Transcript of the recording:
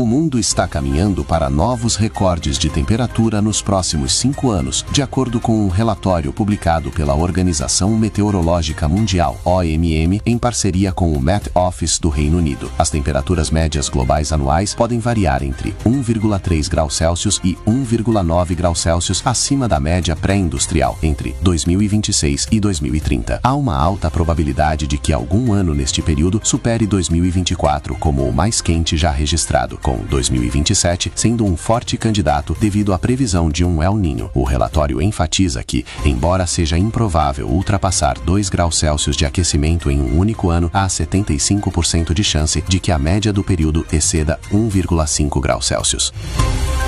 O mundo está caminhando para novos recordes de temperatura nos próximos 5 anos, de acordo com um relatório publicado pela Organização Meteorológica Mundial, OMM, em parceria com o Met Office do Reino Unido. As temperaturas médias globais anuais podem variar entre 1,3 graus Celsius e 1,9 graus Celsius acima da média pré-industrial, entre 2026 e 2030. Há uma alta probabilidade de que algum ano neste período supere 2024 como o mais quente já registrado, com 2027 sendo um forte candidato devido à previsão de um El Niño. O relatório enfatiza que, embora seja improvável ultrapassar 2 graus Celsius de aquecimento em um único ano, há 75% de chance de que a média do período exceda 1,5 graus Celsius.